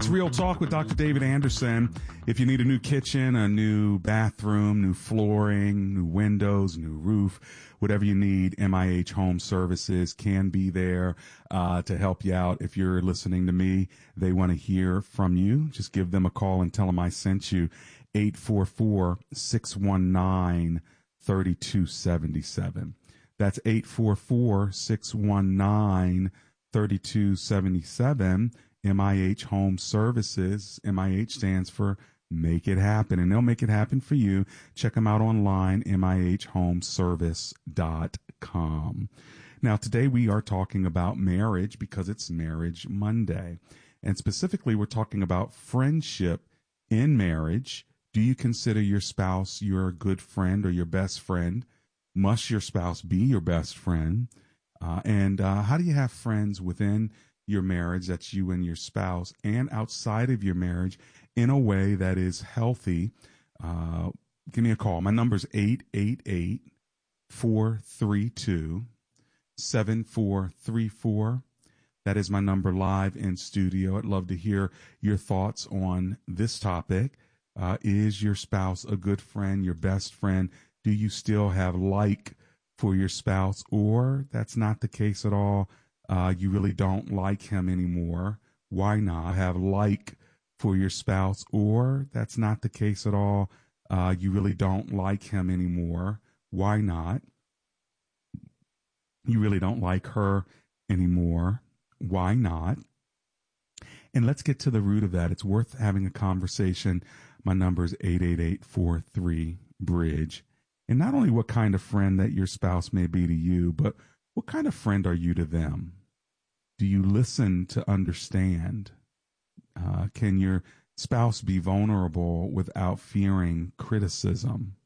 It's Real Talk with Dr. David Anderson. If you need a new kitchen, a new bathroom, new flooring, new windows, new roof, whatever you need, MIH Home Services can be there to help you out. If you're listening to me, they want to hear from you. Just give them a call and tell them I sent you. 844-619-3277. That's 844-619-3277. MIH Home Services. MIH stands for Make It Happen, and they'll make it happen for you. Check them out online, MIHHomeservice.com. Now, today we are talking about marriage because it's Marriage Monday. And specifically, we're talking about friendship in marriage. Do you consider your spouse your good friend or your best friend? Must your spouse be your best friend? And how do you have friends within your marriage, that's you and your spouse, and outside of your marriage in a way that is healthy? Give me a call. My number is 888-432-7434. That is my number live in studio. I'd love to hear your thoughts on this topic. Is your spouse a good friend, your best friend? Do you still have like for your spouse, or that's not the case at all? You really don't like him anymore. Why not? Have like for your spouse, or that's not the case at all. You really don't like him anymore. Why not? You really don't like her anymore. Why not? And let's get to the root of that. It's worth having a conversation. My number is 888-43-BRIDGE. And not only what kind of friend that your spouse may be to you, but what kind of friend are you to them? Do you listen to understand? Can your spouse be vulnerable without fearing criticism?